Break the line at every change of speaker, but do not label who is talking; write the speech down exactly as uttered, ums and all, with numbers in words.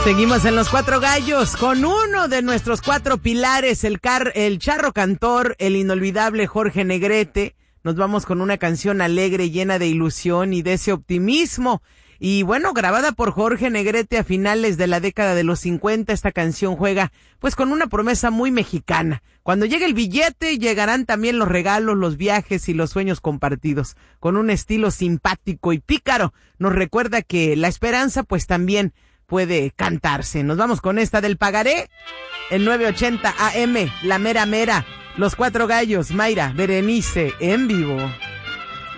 Seguimos en Los Cuatro Gallos con uno de nuestros cuatro pilares, el, car el charro cantor, el inolvidable Jorge Negrete. Nos vamos con una canción alegre, llena de ilusión y de ese optimismo. Y bueno, grabada por Jorge Negrete a finales de la década de los cincuenta, esta canción juega pues con una promesa muy mexicana. Cuando llegue el billete, llegarán también los regalos, los viajes y los sueños compartidos. Con un estilo simpático y pícaro, nos recuerda que la esperanza pues también puede cantarse. Nos vamos con esta del Pagaré, el nueve ochenta A M, la mera mera, Los Cuatro Gallos, Mayra, Berenice, en vivo.